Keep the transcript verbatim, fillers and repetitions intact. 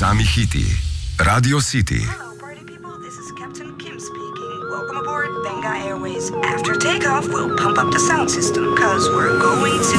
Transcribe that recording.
Sami hiti. Radio City. Hello, party people. This is Captain Kim speaking. Welcome aboard Benga Airways. After takeoff, we'll pump up the sound system, cause we're going to